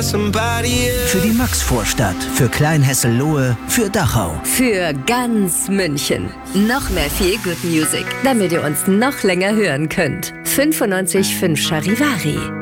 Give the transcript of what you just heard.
Für die Maxvorstadt, für Kleinhessel-Lohe, für Dachau. Für ganz München. Noch mehr Feel Good Music, damit ihr uns noch länger hören könnt. 95.5 Charivari.